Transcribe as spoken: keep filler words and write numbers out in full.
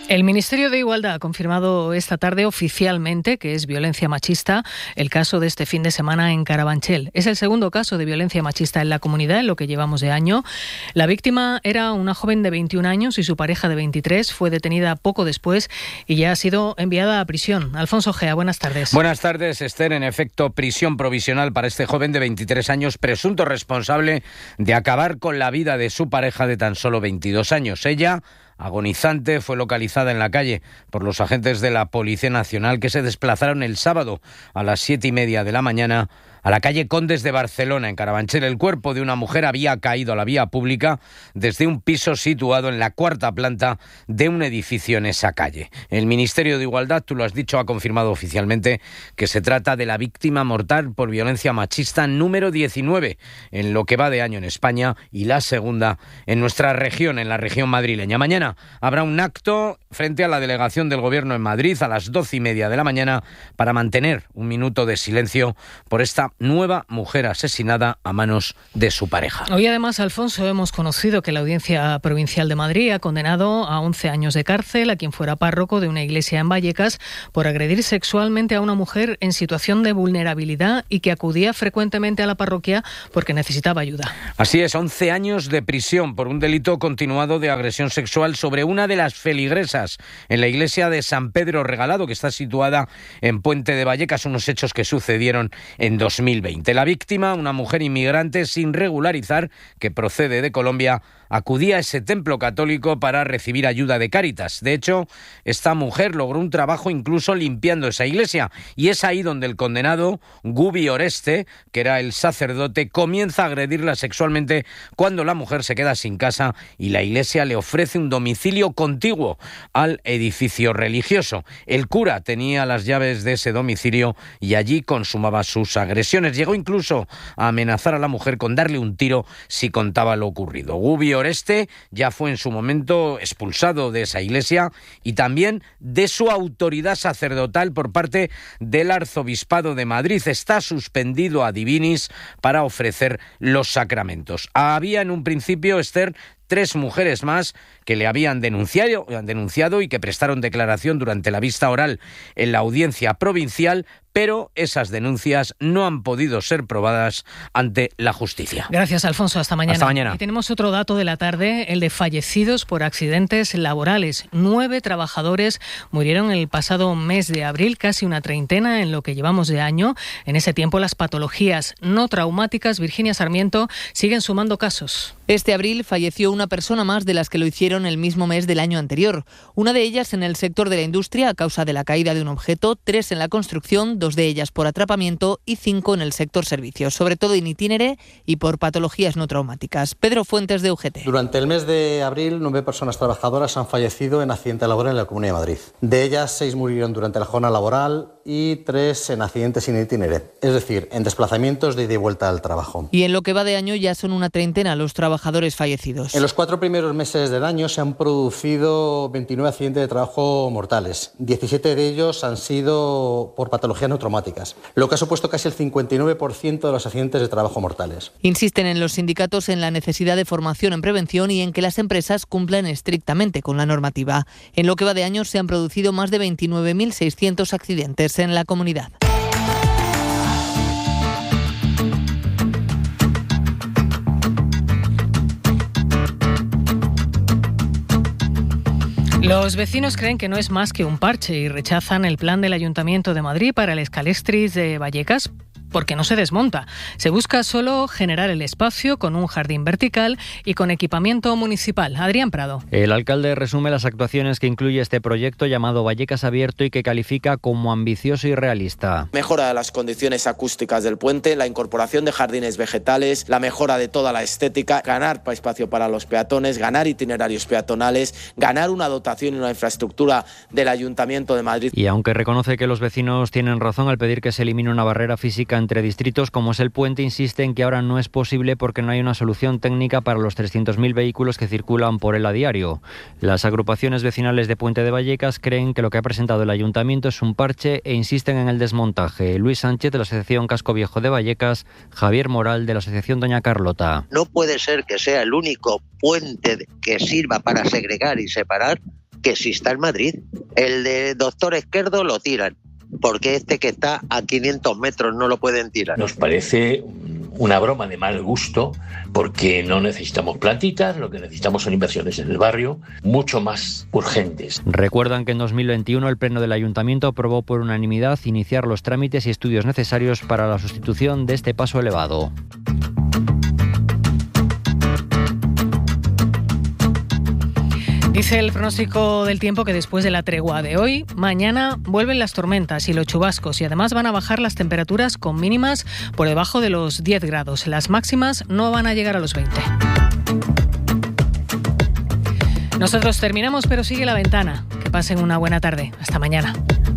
El Ministerio de Igualdad ha confirmado esta tarde oficialmente que es violencia machista el caso de este fin de semana en Carabanchel. Es el segundo caso de violencia machista en la comunidad en lo que llevamos de año. La víctima era una joven de veintiún años y su pareja de veintitrés. Fue detenida poco después y ya ha sido enviada a prisión. Alfonso Gea, buenas tardes. Buenas tardes, Esther. En efecto, prisión provisional para este joven de veintitrés años, presunto responsable de acabar con la vida de su pareja de tan solo veintidós años. Ella, agonizante, fue localizada en la calle por los agentes de la Policía Nacional que se desplazaron el sábado a las siete y media de la mañana a la calle Condes de Barcelona, en Carabanchel. El cuerpo de una mujer había caído a la vía pública desde un piso situado en la cuarta planta de un edificio en esa calle. El Ministerio de Igualdad, tú lo has dicho, ha confirmado oficialmente que se trata de la víctima mortal por violencia machista número diecinueve en lo que va de año en España y la segunda en nuestra región, en la región madrileña. Mañana habrá un acto frente a la delegación del Gobierno en Madrid a las doce y media de la mañana para mantener un minuto de silencio por esta nueva mujer asesinada a manos de su pareja. Hoy además, Alfonso, hemos conocido que la Audiencia Provincial de Madrid ha condenado a once años de cárcel a quien fuera párroco de una iglesia en Vallecas por agredir sexualmente a una mujer en situación de vulnerabilidad y que acudía frecuentemente a la parroquia porque necesitaba ayuda. Así es, once años de prisión por un delito continuado de agresión sexual sobre una de las feligresas en la iglesia de San Pedro Regalado, que está situada en Puente de Vallecas, unos hechos que sucedieron en dos mil veinte. La víctima, una mujer inmigrante sin regularizar, que procede de Colombia, acudía a ese templo católico para recibir ayuda de Cáritas. De hecho, esta mujer logró un trabajo incluso limpiando esa iglesia, y es ahí donde el condenado, Gubi Oreste, que era el sacerdote, comienza a agredirla sexualmente cuando la mujer se queda sin casa y la iglesia le ofrece un domicilio contiguo al edificio religioso. El cura tenía las llaves de ese domicilio y allí consumaba sus agresiones. Llegó incluso a amenazar a la mujer con darle un tiro si contaba lo ocurrido. Gubi Oreste ya fue en su momento expulsado de esa iglesia y también de su autoridad sacerdotal por parte del Arzobispado de Madrid. Está suspendido a divinis para ofrecer los sacramentos. Había en un principio, Esther, tres mujeres más que le habían denunciado, denunciado y que prestaron declaración durante la vista oral en la audiencia provincial, pero esas denuncias no han podido ser probadas ante la justicia. Gracias, Alfonso. Hasta mañana. Hasta mañana. Y tenemos otro dato de la tarde, el de fallecidos por accidentes laborales. Nueve trabajadores murieron el pasado mes de abril, casi una treintena en lo que llevamos de año. En ese tiempo, las patologías no traumáticas, Virginia Sarmiento, siguen sumando casos. Este abril falleció una persona más de las que lo hicieron el mismo mes del año anterior. Una de ellas en el sector de la industria a causa de la caída de un objeto, tres en la construcción, dos de ellas por atrapamiento y cinco en el sector servicios, sobre todo in itinere y por patologías no traumáticas. Pedro Fuentes, de U G T. Durante el mes de abril, nueve personas trabajadoras han fallecido en accidente laboral en la Comunidad de Madrid. De ellas, seis murieron durante la jornada laboral y tres en accidentes in itinere, es decir, en desplazamientos de ida y vuelta al trabajo. Y en lo que va de año ya son una treintena los trabajadores fallecidos. En los cuatro primeros meses del año se han producido veintinueve accidentes de trabajo mortales. diecisiete de ellos han sido por patologías no traumáticas, lo que ha supuesto casi el cincuenta y nueve por ciento de los accidentes de trabajo mortales. Insisten en los sindicatos en la necesidad de formación en prevención y en que las empresas cumplan estrictamente con la normativa. En lo que va de año se han producido más de veintinueve mil seiscientos accidentes en la comunidad. Los vecinos creen que no es más que un parche y rechazan el plan del Ayuntamiento de Madrid para el Escalestris de Vallecas porque no se desmonta. Se busca solo generar el espacio con un jardín vertical y con equipamiento municipal. Adrián Prado. El alcalde resume las actuaciones que incluye este proyecto llamado Vallecas Abierto y que califica como ambicioso y realista. Mejora de las condiciones acústicas del puente, la incorporación de jardines vegetales, la mejora de toda la estética, ganar espacio para los peatones, ganar itinerarios peatonales, ganar una dotación y una infraestructura del Ayuntamiento de Madrid. Y aunque reconoce que los vecinos tienen razón al pedir que se elimine una barrera física entre distritos como es el puente, insiste en que ahora no es posible porque no hay una solución técnica para los trescientos mil vehículos que circulan por él a diario. Las agrupaciones vecinales de Puente de Vallecas creen que lo que ha presentado el Ayuntamiento es un parche e insisten en el desmontaje. Luis Sánchez, de la Asociación Casco Viejo de Vallecas, Javier Moral, de la Asociación Doña Carlota. No puede ser que sea el único puente que sirva para segregar y separar que sí está en Madrid. El de Doctor Esquerdo lo tiran, porque este que está a quinientos metros no lo pueden tirar. Nos parece una broma de mal gusto, porque no necesitamos plantitas, lo que necesitamos son inversiones en el barrio, mucho más urgentes. Recuerdan que en dos mil veintiuno el Pleno del Ayuntamiento aprobó por unanimidad iniciar los trámites y estudios necesarios para la sustitución de este paso elevado. Dice el pronóstico del tiempo que después de la tregua de hoy, mañana vuelven las tormentas y los chubascos y además van a bajar las temperaturas con mínimas por debajo de los diez grados. Las máximas no van a llegar a los veinte. Nosotros terminamos, pero sigue La Ventana. Que pasen una buena tarde. Hasta mañana.